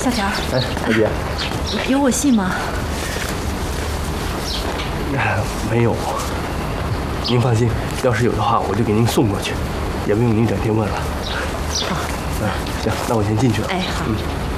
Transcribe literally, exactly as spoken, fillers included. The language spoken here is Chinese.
小条。 哎，小姐， 有我信吗？ 没有。您放心，要是有的话，我就给您送过去，也不用您整天问了。 好。 嗯，行，那我先进去了。 哎，好。嗯